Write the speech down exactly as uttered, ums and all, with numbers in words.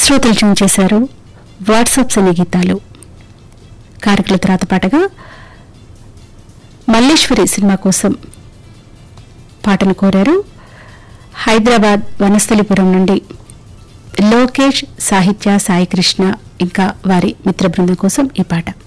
శ్రోతలు ట్యూన్ చేశారు వాట్సాప్ సినీ గీతాలు కార్యక్రమ తర్వాత పాటగా మల్లేశ్వరి సినిమా కోసం పాటను కోరారు హైదరాబాద్ వనస్థలిపురం నుండి లోకేష్, సాహిత్య, సాయి కృష్ణ ఇంకా వారి మిత్ర బృందం కోసం ఈ పాట.